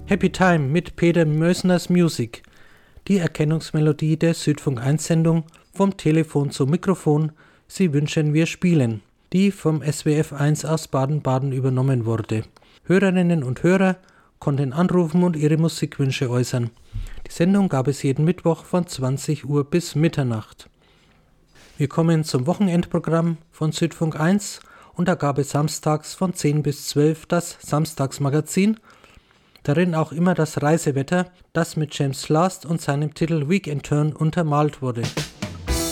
Happy Time mit Peter Mösners Music. Die Erkennungsmelodie der Südfunk 1-Sendung Vom Telefon zum Mikrofon, Sie wünschen wir spielen, die vom SWF 1 aus Baden-Baden übernommen wurde. Hörerinnen und Hörer konnten anrufen und ihre Musikwünsche äußern. Die Sendung gab es jeden Mittwoch von 20 Uhr bis Mitternacht. Wir kommen zum Wochenendprogramm von Südfunk 1 und da gab es samstags von 10 bis 12 das Samstagsmagazin, darin auch immer das Reisewetter, das mit James Last und seinem Titel Weekend Turn untermalt wurde.